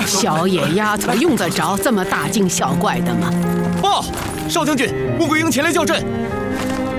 小野丫头用得着这么大惊小怪的吗？ 报，少将军，穆桂英前来叫阵。